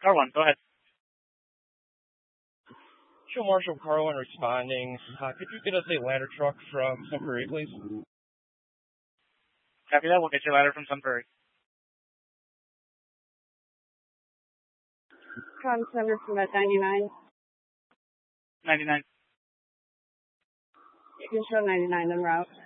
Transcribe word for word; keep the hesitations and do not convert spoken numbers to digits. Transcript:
Car one, go ahead. Show Marshal Carlin responding. Uh, could you get us a ladder truck from Sun Prairie, please? Copy that. We'll get your ladder from Sun Prairie. Com Center from at ninety-nine. ninety-nine. You can show ninety-nine en route.